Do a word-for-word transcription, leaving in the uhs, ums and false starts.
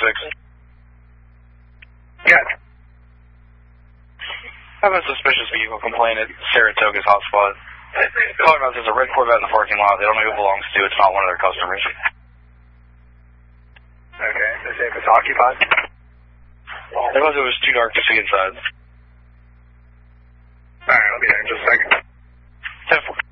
six. Yeah. I have a suspicious vehicle complaint at Saratoga's hotspot. Talking about there's a red Corvette in the parking lot. They don't know who it belongs to. It's not one of their customers. Okay. They say if it's occupied? They must it was too dark to see inside. Alright, I'll be there in just a second. ten four.